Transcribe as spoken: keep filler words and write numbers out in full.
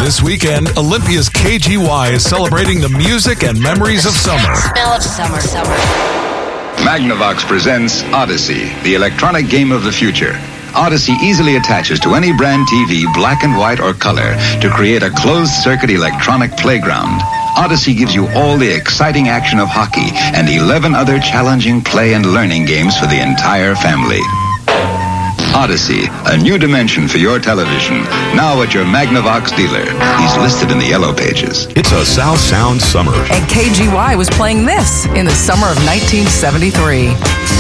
This weekend, Olympia's K G Y is celebrating the music and memories of summer. Smell of summer, summer. Magnavox presents Odyssey, the electronic game of the future. Odyssey easily attaches to any brand T V, black and white or color, to create a closed-circuit electronic playground. Odyssey gives you all the exciting action of hockey and eleven other challenging play and learning games for the entire family. Odyssey, a new dimension for your television. Now at your Magnavox dealer. He's listed in the yellow pages. It's a South Sound summer. And K G Y was playing this in the summer of nineteen seventy-three.